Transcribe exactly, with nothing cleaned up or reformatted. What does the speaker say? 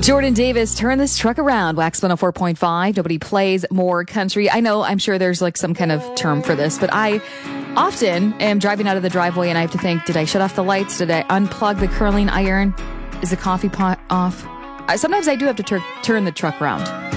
Jordan Davis, turn this truck around. Wax one oh four point five. Nobody plays more country. I know, I'm sure there's like some kind of term for this, but I often am driving out of the driveway and I have to think, did I shut off the lights? Did I unplug the curling iron? Is the coffee pot off? I, sometimes I do have to tur- turn the truck around.